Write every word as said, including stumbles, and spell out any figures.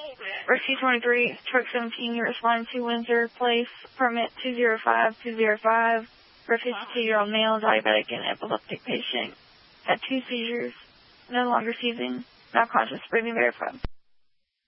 Rescue twenty-three, Truck seventeen, you're responding to Windsor Place, permit two zero five two zero five, for a fifty-two-year-old male, diabetic and epileptic patient. Had two seizures, no longer seizing, not conscious, breathing verified.